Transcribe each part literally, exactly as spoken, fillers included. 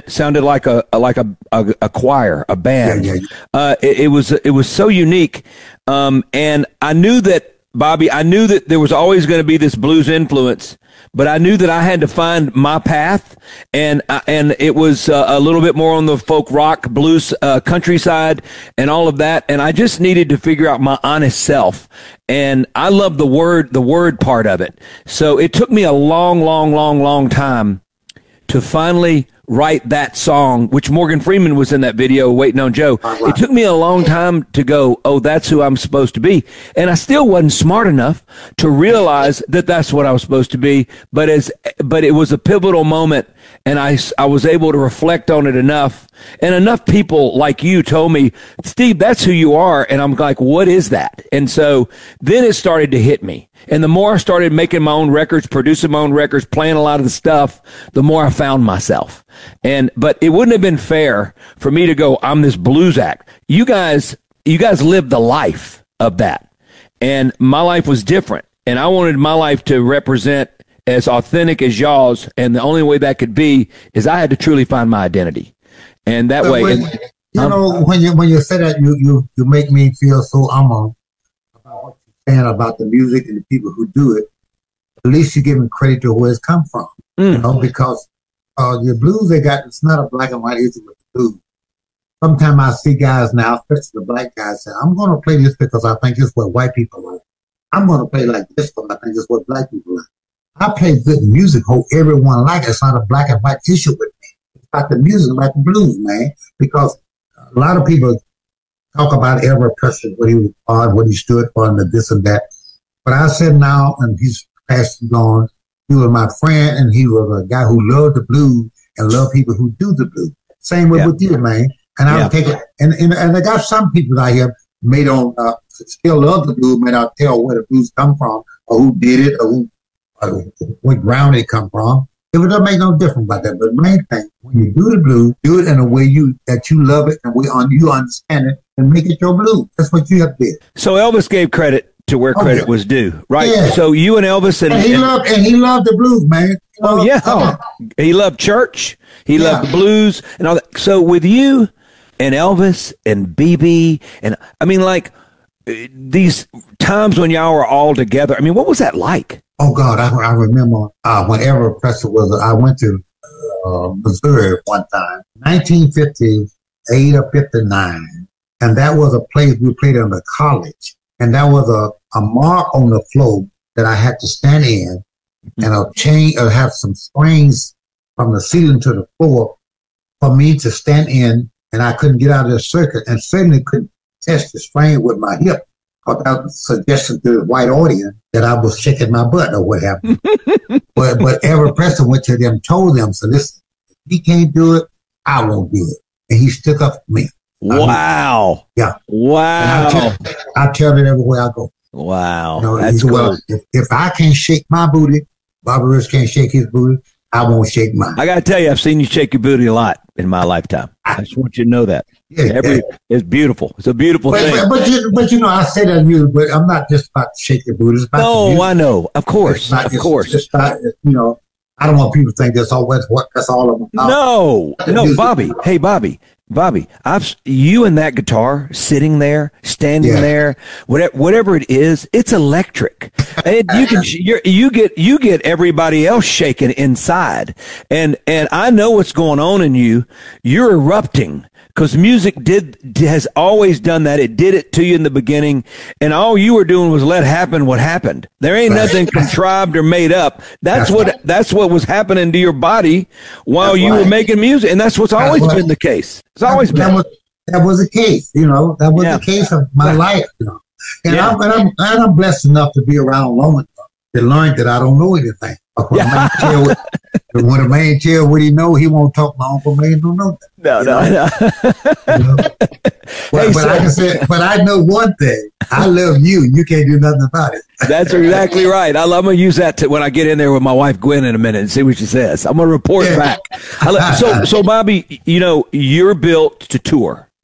sounded like a, like a, a, a choir, a band. Yeah, yeah, yeah. Uh, it, it was, it was so unique. Um, and I knew that, Bobby, I knew that there was always going to be this blues influence, but I knew that I had to find my path, and uh, and it was uh, a little bit more on the folk rock, blues, uh, countryside, and all of that. And I just needed to figure out my honest self. And I love the word, the word part of it. So it took me a long, long, long, long time to finally write that song, which Morgan Freeman was in that video, Waiting on Joe. It took me a long time to go, oh, that's who I'm supposed to be. And I still wasn't smart enough to realize that that's what I was supposed to be. But as, but it was a pivotal moment, and I, I was able to reflect on it enough. And enough people like you told me, Steve, that's who you are. And I'm like, what is that? And so then it started to hit me. And the more I started making my own records, producing my own records, playing a lot of the stuff, the more I found myself. And, but it wouldn't have been fair for me to go, I'm this blues act. You guys, you guys lived the life of that. And my life was different. And I wanted my life to represent as authentic as y'all's. And the only way that could be is I had to truly find my identity. And that but way, when, and, you um, know, when you, when you say that, you, you, you make me feel so humble about what you're saying about the music and the people who do it. At least you're giving credit to where it's come from, mm. you know, because uh, the blues they got, it's not a black and white issue with the blues. Sometimes I see guys now, especially the black guys, say, I'm going to play this because I think it's what white people like. I'm going to play like this because I think it's what black people like. I play good music, hope everyone like it. It's not a black and white issue with me. It's about the music, like the blues, man, because a lot of people talk about Everett Preston, what he was for, what he stood for, and the this and that. But I said now, and he's passed and gone, he was my friend, and he was a guy who loved the blues and loved people who do the blues. Same way yeah. with you, man. And I yeah. would take it, and, and, and I got some people out here may don't uh, still love the blues, may not tell where the blues come from, or who did it, or who, or what ground it come from. It doesn't make no difference about that. But the main thing, when you do the blues, do it in a way you that you love it and we on you understand it and make it your blues. That's what you have to do. So Elvis gave credit to where oh, credit yeah. was due, right? Yeah. So you and Elvis and, and he and, loved and he loved the blues, man. You know, oh yeah, uh, he loved church. He yeah. loved the blues and all that. So with you and Elvis and B B and I mean, like these times when y'all were all together. I mean, what was that like? Oh God, I, I remember uh, whenever Preston was. I went to uh, Missouri one time, nineteen fifty-eight or fifty-nine, and that was a place we played in the college, and that was a, a mark on the floor that I had to stand in, and a chain or have some springs from the ceiling to the floor for me to stand in, and I couldn't get out of the circuit, and certainly couldn't test the spring with my hip. Without suggesting to the white audience that I was shaking my butt or what happened. but but Everett Preston went to them, told them, so listen, if he can't do it, I won't do it. And he stuck up for me. Wow. I mean, yeah. Wow. I tell, I tell it everywhere I go. Wow. You know, That's cool. Well, if, if I can't shake my booty, Bobby Rush can't shake his booty, I won't shake mine. I got to tell you, I've seen you shake your booty a lot in my lifetime. I just want you to know that. Yeah, Every, yeah. It's beautiful. It's a beautiful but, thing. But, but, you, but you know, I say that to you, but I'm not just about to shake your booty. It's about no, the music. I know. Of course. Not, of it's, course. It's not, you know, I don't want people to think that's all what that's all I'm about. No, no, Bobby. Hey, Bobby. Bobby, I've you and that guitar sitting there, standing yeah. there, whatever, whatever it is, it's electric. And you can, you're, you get, you get everybody else shaking inside, and and I know what's going on in you. You're erupting because music did has always done that. It did it to you in the beginning, and all you were doing was let happen what happened. There ain't right. nothing contrived or made up. That's, that's what right. that's what was happening to your body while that's you right. were making music, and that's what's that's always right. been the case. It's always that, been. That was, that was the case, you know. That was yeah. the case of my yeah. life, you know. And, yeah. I'm, and, I'm, and I'm blessed enough to be around long enough to learn that I don't know anything. When, yeah. a man what, when a man tell what he know, he won't talk. My uncle man don't know that. No, no, know? no. You know? But, hey, but, so, I can say, but I know one thing. I love you. You can't do nothing about it. That's exactly right. I, I'm going to use that to, when I get in there with my wife, Gwen, in a minute and see what she says. I'm going to report yeah. back. I, so, so Bobby, you know, you're built to tour.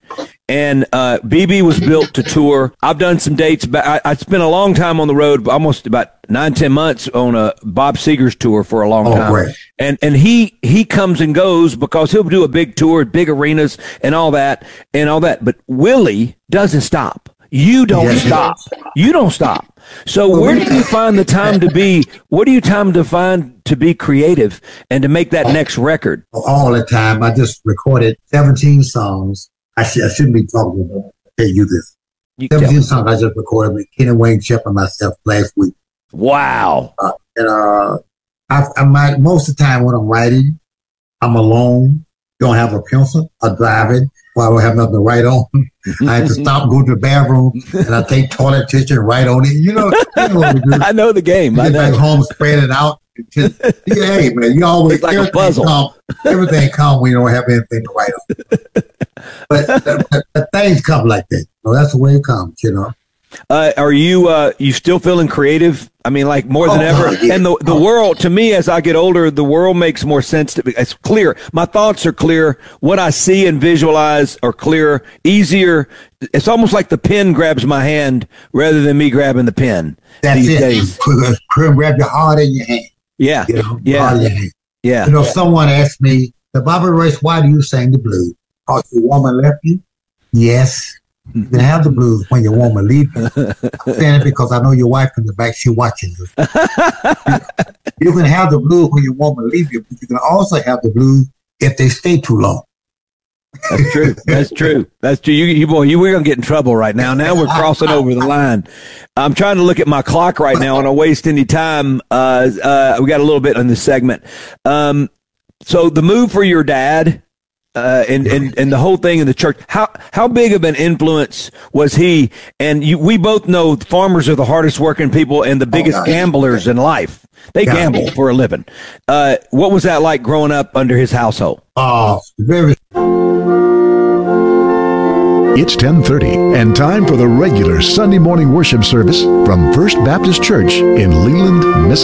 And uh, B B was built to tour. I've done some dates, but I, I spent a long time on the road, almost about nine, ten months on a Bob Seger's tour for a long Oh, time. great. And and he he comes and goes because he'll do a big tour, big arenas, and all that, and all that. But Willie doesn't stop. You don't Yes, he stop. You don't stop. So Well, where we- do you find the time to be? What do you time to find to be creative and to make that next record? All the time. I just recorded seventeen songs. I, sh- I shouldn't be talking about it. I'll tell you this. You tell seventeen me. songs I just recorded with Kenny Wayne Shepherd and myself last week. Wow. Uh, and uh, I, I might, most of the time when I'm writing, I'm alone, don't have a pencil, I'm driving, or I don't have nothing to write on. I have to stop, go to the bathroom, and I take toilet tissue and write on it. You know, you know what we do. I know the game. I Get back know. home, spread it out. Just, yeah, hey, man, you always It's like a everything puzzle. Come, everything come when you don't have anything to write on. But the, the, the things come like that. So that's the way it comes, you know. Uh, are you uh, you still feeling creative? I mean, like more than Oh, ever. God, yeah. And the the Oh. world, to me, as I get older, the world makes more sense to me. It's clear. My thoughts are clear. What I see and visualize are clear, easier. It's almost like the pen grabs my hand rather than me grabbing the pen That's these it. days. Quick, quick, grab your heart in your hand. Yeah, You know, heart in yeah, your hand. yeah. You know, someone asked me, the Bobby Royce, why do you sing the blues? Because your woman left you? Yes. You can have the blues when your woman leaves you. I'm saying it because I know your wife in the back, she watching you. You can have the blues when your woman leaves you, but you can also have the blues if they stay too long. That's true. That's true. That's true. You, you boy, you we're gonna get in trouble right now. Now we're crossing over the line. I'm trying to look at my clock right now, and I don't waste any time. Uh, uh, we got a little bit on this segment. Um, so the move for your dad, uh, and and and the whole thing in the church. How how big of an influence was he? And you, we both know farmers are the hardest working people and the biggest God. gamblers in life. They Yeah. gamble for a living. Uh, what was that like growing up under his household? Oh, very. It's ten thirty and time for the regular Sunday morning worship service from First Baptist Church in Leland, Mississippi.